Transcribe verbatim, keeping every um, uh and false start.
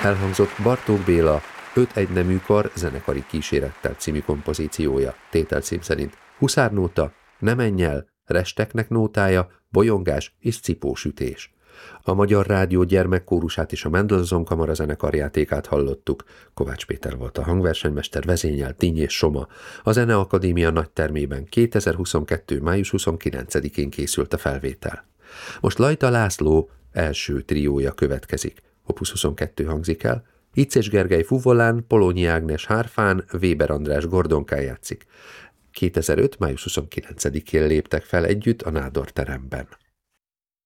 Elhangzott Bartók Béla Öt egynemű kar zenekari kísérettel című kompozíciója, tételcím szerint huszárnóta, Ne menj el, Resteknek nótája, Bolyongás és Cipósütés. A Magyar Rádió gyermekkórusát és a Mendelssohn Kamara zenekarjátékát hallottuk. Kovács Péter volt a hangversenymester, vezényelt Díny és Soma. A Zeneakadémia nagytermében kétezer-huszonkettő. május huszonkilencedikén készült a felvétel. Most Lajta László első triója következik. Opus huszonkettő hangzik el. Icés Gergely fuvolán, Polonyi Ágnes hárfán, Weber András gordonkán játszik. kétezer-öt. május huszonkilencedikén léptek fel együtt a Nádor teremben.